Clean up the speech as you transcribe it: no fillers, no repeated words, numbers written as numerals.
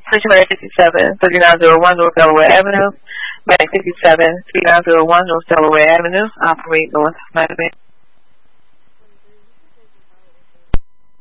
3901 North Delaware Avenue. Bank 57, 3901 North Delaware Avenue. Operate North Miami.